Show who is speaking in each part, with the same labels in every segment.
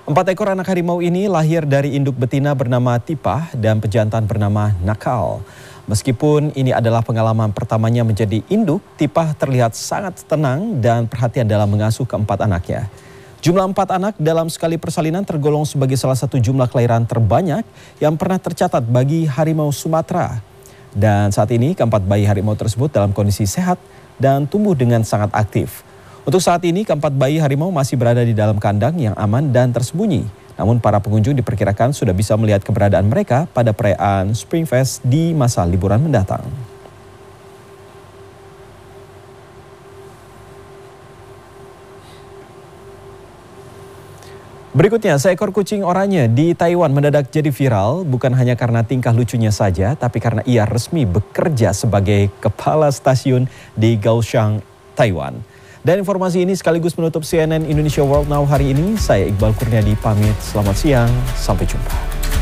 Speaker 1: 4 ekor anak harimau ini lahir dari induk betina bernama Tipah dan pejantan bernama Nakal. Meskipun ini adalah pengalaman pertamanya menjadi induk, Tipah terlihat sangat tenang dan perhatian dalam mengasuh keempat anaknya. Jumlah 4 anak dalam sekali persalinan tergolong sebagai salah satu jumlah kelahiran terbanyak yang pernah tercatat bagi harimau Sumatera. Dan saat ini keempat bayi harimau tersebut dalam kondisi sehat dan tumbuh dengan sangat aktif. Untuk saat ini, keempat bayi harimau masih berada di dalam kandang yang aman dan tersembunyi. Namun para pengunjung diperkirakan sudah bisa melihat keberadaan mereka pada perayaan Spring Fest di masa liburan mendatang. Berikutnya, seekor kucing oranye di Taiwan mendadak jadi viral bukan hanya karena tingkah lucunya saja, tapi karena ia resmi bekerja sebagai kepala stasiun di Kaohsiung, Taiwan. Dan informasi ini sekaligus menutup CNN Indonesia World Now hari ini. Saya Iqbal Kurniadi pamit. Selamat siang, sampai jumpa.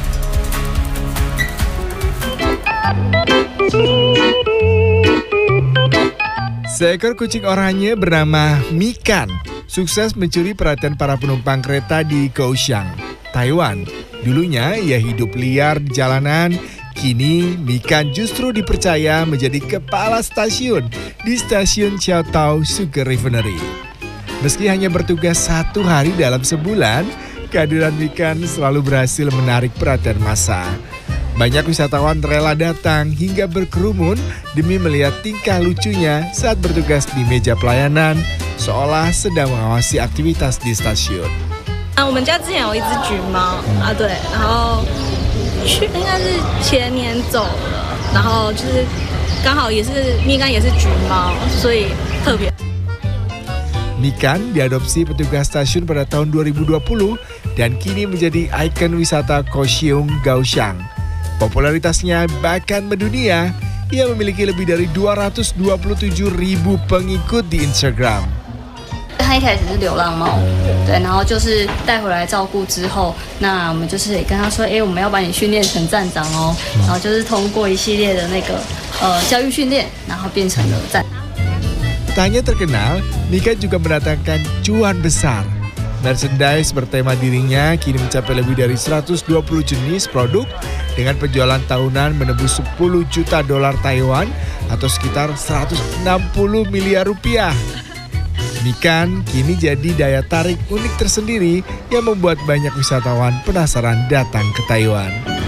Speaker 2: Seekor kucing oranye bernama Mikan sukses mencuri perhatian para penumpang kereta di Kaohsiung, Taiwan. Dulunya ia hidup liar di jalanan. Kini Mikan justru dipercaya menjadi kepala stasiun di stasiun Xiaotao Sugar Refinery. Meski hanya bertugas 1 hari dalam sebulan, kehadiran Mikan selalu berhasil menarik perhatian massa. Banyak wisatawan rela datang hingga berkerumun demi melihat tingkah lucunya saat bertugas di meja pelayanan, seolah sedang mengawasi aktivitas di stasiun.
Speaker 3: 我们家之前有一只橘猫啊，对，然后应该是前年走了，然后就是刚好也是蜜柑也是橘猫，所以特别。
Speaker 2: Mikan diadopsi petugas stasiun pada tahun 2020 dan kini menjadi ikon wisata Kaohsiung, Kaohsiung. Popularitasnya bahkan mendunia, ia memiliki lebih dari 227.000 pengikut di Instagram.
Speaker 4: 它一开始是流浪猫，对，然后就是带回来照顾之后，那我们就是也跟他说，我们要把你训练成站长哦，然后就是通过一系列的那个教育训练，然后变成了站。
Speaker 2: Tak hanya terkenal, Mikan juga mendatangkan cuan besar. Merchandise bertema dirinya kini mencapai lebih dari 120 jenis produk dengan penjualan tahunan menembus 10 juta dolar Taiwan atau sekitar 160 miliar rupiah. Mikan kini jadi daya tarik unik tersendiri yang membuat banyak wisatawan penasaran datang ke Taiwan.